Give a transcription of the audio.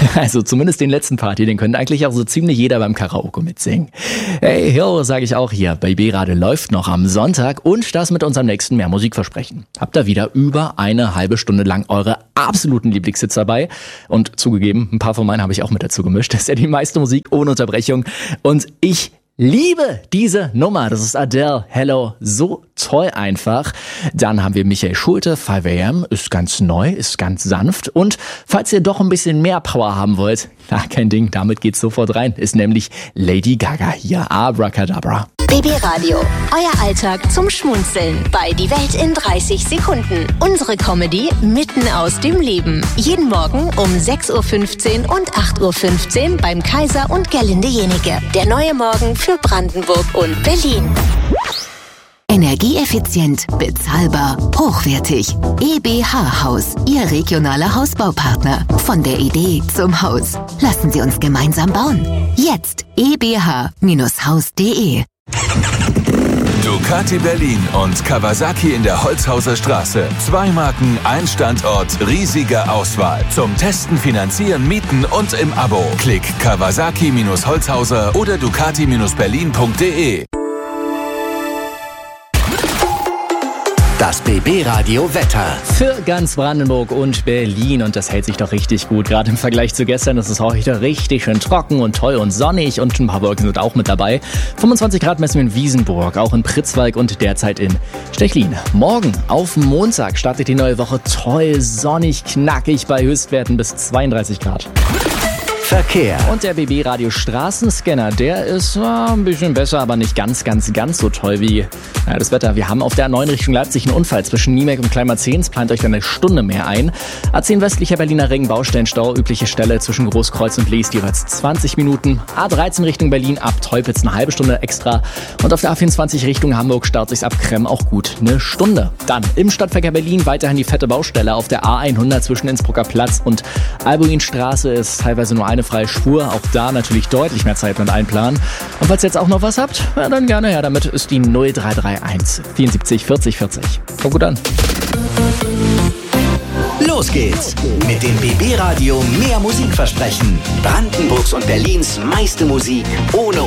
Also zumindest den letzten Part hier, den könnte eigentlich auch so ziemlich jeder beim Karaoke mitsingen. Hey, yo, sage ich auch hier. Bei B-Radio läuft noch am Sonntag und das mit unserem nächsten Mehr Musikversprechen. Habt ihr wieder über eine halbe Stunde lang eure absoluten Lieblingshits dabei. Und zugegeben, ein paar von meinen habe ich auch mit dazu gemischt. Das ist ja die meiste Musik ohne Unterbrechung. Und ich liebe diese Nummer. Das ist Adele, Hello, so toll einfach. Dann haben wir Michael Schulte, 5 AM, ist ganz neu, ist ganz sanft. Und falls ihr doch ein bisschen mehr Power haben wollt, na, kein Ding, damit geht's sofort rein. Ist nämlich Lady Gaga hier, Abracadabra. BB-Radio, euer Alltag zum Schmunzeln bei Die Welt in 30 Sekunden. Unsere Comedy mitten aus dem Leben. Jeden Morgen um 6.15 Uhr und 8.15 Uhr beim Kaiser und Gerlinde Jenike. Der neue Morgen für Brandenburg und Berlin. Energieeffizient, bezahlbar, hochwertig. EBH Haus, Ihr regionaler Hausbaupartner. Von der Idee zum Haus. Lassen Sie uns gemeinsam bauen. Jetzt ebh-haus.de. Ducati Berlin und Kawasaki in der Holzhauser Straße. 2 Marken, ein Standort, riesige Auswahl. Zum Testen, Finanzieren, Mieten und im Abo. Klick Kawasaki-Holzhauser oder Ducati-Berlin.de. Das BB-Radio Wetter. Für ganz Brandenburg und Berlin und das hält sich doch richtig gut. Gerade im Vergleich zu gestern ist es heute richtig schön trocken und toll und sonnig und ein paar Wolken sind auch mit dabei. 25 Grad messen wir in Wiesenburg, auch in Pritzwalk und derzeit in Stechlin. Morgen auf Montag startet die neue Woche toll, sonnig, knackig bei Höchstwerten bis 32 Grad. Verkehr. Und der BB-Radio Straßenscanner, der ist ein bisschen besser, aber nicht ganz so toll wie das Wetter. Wir haben auf der A9 Richtung Leipzig einen Unfall zwischen Niemek und Kleinmarzens. Plant euch dann eine Stunde mehr ein. A10 westlicher Berliner Ring, Baustellenstau, übliche Stelle zwischen Großkreuz und Leest jeweils 20 Minuten. A13 Richtung Berlin ab Teupitz eine halbe Stunde extra. Und auf der A24 Richtung Hamburg staut sich's ab Kremm auch gut eine Stunde. Dann im Stadtverkehr Berlin weiterhin die fette Baustelle auf der A100 zwischen Innsbrucker Platz und Albuinstraße ist teilweise nur eine freie Spur. Auch da natürlich deutlich mehr Zeit mit einplanen. Und falls ihr jetzt auch noch was habt, ja, dann gerne her. Damit ist die 0331 74 40 40. Kommt gut an. Los geht's mit dem BB-Radio Mehr Musikversprechen. Brandenburgs und Berlins meiste Musik ohne